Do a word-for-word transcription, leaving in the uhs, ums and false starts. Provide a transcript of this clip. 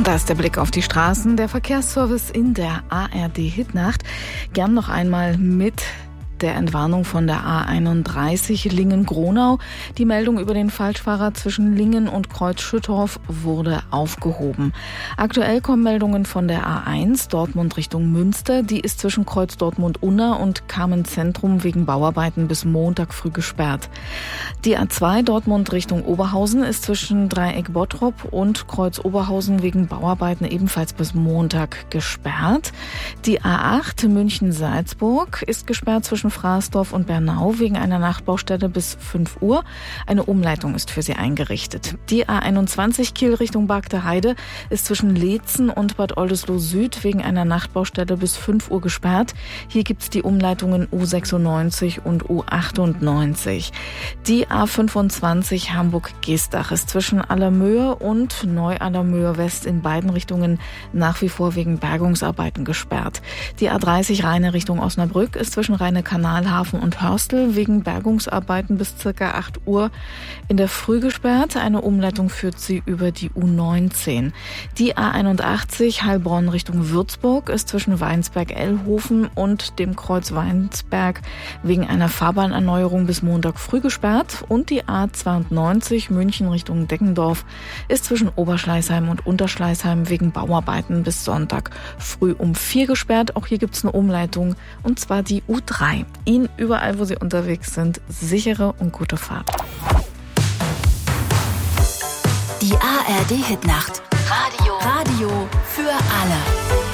Und da ist der Blick auf die Straßen, der Verkehrsservice in der A R D-Hitnacht. Gern noch einmal mit der Entwarnung von der A einunddreißig Lingen-Gronau. Die Meldung über den Falschfahrer zwischen Lingen und Kreuz Schüttorf wurde aufgehoben. Aktuell kommen Meldungen von der A eins Dortmund Richtung Münster. Die ist zwischen Kreuz Dortmund-Unna und Kamen-Zentrum wegen Bauarbeiten bis Montag früh gesperrt. Die A zwei Dortmund Richtung Oberhausen ist zwischen Dreieck Bottrop und Kreuz Oberhausen wegen Bauarbeiten ebenfalls bis Montag gesperrt. Die A acht München-Salzburg ist gesperrt zwischen Fraßdorf und Bernau wegen einer Nachtbaustelle bis fünf Uhr. Eine Umleitung ist für sie eingerichtet. Die A einundzwanzig Kiel Richtung Bargter Heide ist zwischen Leetzen und Bad Oldesloe Süd wegen einer Nachtbaustelle bis fünf Uhr gesperrt. Hier gibt es die Umleitungen U sechsundneunzig und U achtundneunzig. Die A fünfundzwanzig Hamburg-Geestach ist zwischen Allermöhe und Neu-Allermöhe West in beiden Richtungen nach wie vor wegen Bergungsarbeiten gesperrt. Die A dreißig Rheine Richtung Osnabrück ist zwischen Rheine-Kanalhafen und Hörstel wegen Bergungsarbeiten bis circa acht Uhr in der Früh gesperrt. Eine Umleitung führt sie über die U neunzehn. Die A einundachtzig Heilbronn Richtung Würzburg ist zwischen Weinsberg-Ellhofen und dem Kreuz Weinsberg wegen einer Fahrbahnerneuerung bis Montag früh gesperrt. Und die A zweiundneunzig München Richtung Deckendorf ist zwischen Oberschleißheim und Unterschleißheim wegen Bauarbeiten bis Sonntag früh um vier gesperrt. Auch hier gibt es eine Umleitung, und zwar die U drei. Ihnen überall, wo Sie unterwegs sind, sichere und gute Fahrt. Die A R D-Hitnacht. Radio. Radio für alle.